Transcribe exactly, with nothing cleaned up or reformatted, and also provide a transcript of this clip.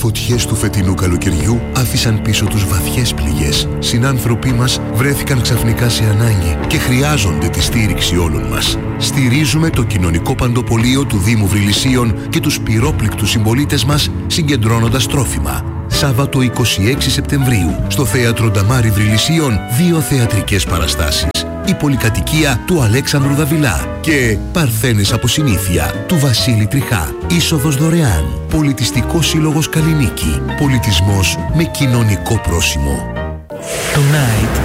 φωτιές του φετινού καλοκαιριού άφησαν πίσω τους βαθιές πληγές. Συνάνθρωποι μας βρέθηκαν ξαφνικά σε ανάγκη και χρειάζονται τη στήριξη όλων μας. Στηρίζουμε το κοινωνικό παντοπολείο του Δήμου Βρυλισσίων και τους πυρόπληκτους συμπολίτες μας συγκεντρώνοντας τρόφιμα. Σάββατο είκοσι έξι Σεπτεμβρίου στο Θέατρο Νταμάρι Βρυλισσίων δύο θεατρικές παραστάσεις. Η πολυκατοικία του Αλέξανδρου Δαβιλά και Παρθένες από συνήθεια του Βασίλη Τριχά. Είσοδος δωρεάν. Πολιτιστικός Σύλλογος Καλλινίκη. Πολιτισμός με κοινωνικό πρόσημο. Tonight